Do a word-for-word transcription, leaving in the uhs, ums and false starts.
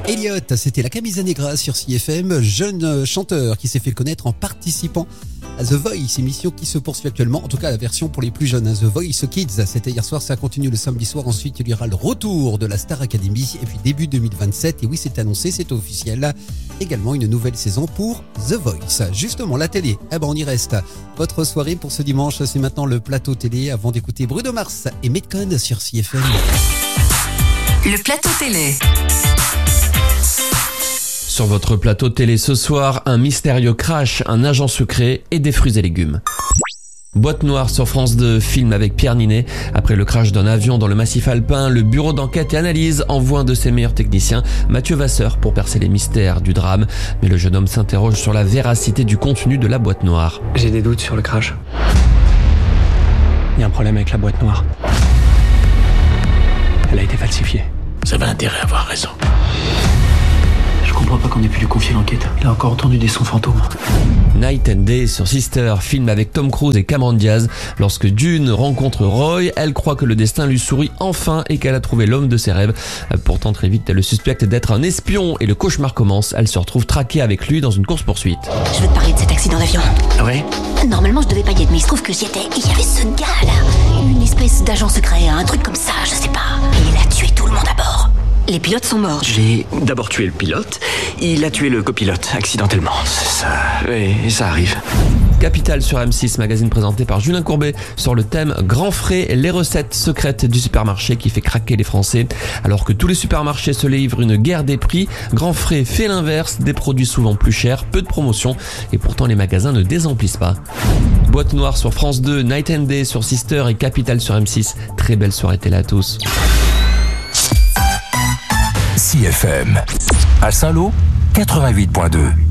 Elliot, c'était la Camisa Negra sur C F M, jeune chanteur qui s'est fait connaître en participant à The Voice, émission qui se poursuit actuellement, en tout cas la version pour les plus jeunes, The Voice Kids. C'était hier soir, ça continue le samedi soir. Ensuite, il y aura le retour de la Star Academy et puis début deux mille vingt-sept. Et oui, c'est annoncé, c'est officiel. Également une nouvelle saison pour The Voice. Justement, la télé, eh ben on y reste. Votre soirée pour ce dimanche, c'est maintenant le plateau télé avant d'écouter Bruno Mars et Metcon sur C F M. Le plateau télé. Sur votre plateau télé ce soir, un mystérieux crash, un agent secret et des fruits et légumes. Boîte noire sur France deux, film avec Pierre Ninet. Après le crash d'un avion dans le massif alpin, le bureau d'enquête et analyse envoie un de ses meilleurs techniciens, Mathieu Vasseur, pour percer les mystères du drame. Mais le jeune homme s'interroge sur la véracité du contenu de la boîte noire. J'ai des doutes sur le crash. Il y a un problème avec la boîte noire. Elle a été falsifiée. Vous avez intérêt à avoir raison. Je comprends pas qu'on ait pu lui confier l'enquête. Il a encore entendu des sons fantômes. Night and Day sur Sister, film avec Tom Cruise et Cameron Diaz. Lorsque Dune rencontre Roy, elle croit que le destin lui sourit enfin et qu'elle a trouvé l'homme de ses rêves. Pourtant, très vite, elle le suspecte d'être un espion et le cauchemar commence. Elle se retrouve traquée avec lui dans une course-poursuite. Je veux te parler de cet accident d'avion. Ah ouais? Normalement, je devais pas y être, mais il se trouve que j'y étais. Et il y avait ce gars là, une espèce d'agent secret, un truc comme ça, je sais pas. Et il a tué tout le monde à bord. Les pilotes sont morts. J'ai d'abord tué le pilote, il a tué le copilote, accidentellement. C'est ça, oui, ça arrive. Capital sur M six, magazine présenté par Julien Courbet sur le thème Grand Frais, les recettes secrètes du supermarché qui fait craquer les Français. Alors que tous les supermarchés se livrent une guerre des prix, Grand Frais fait l'inverse, des produits souvent plus chers, peu de promotion et pourtant les magasins ne désemplissent pas. Boîte noire sur France deux, Night and Day sur Sister et Capital sur M six. Très belle soirée télé à tous. C F M à Saint-Lô, quatre-vingt-huit point deux.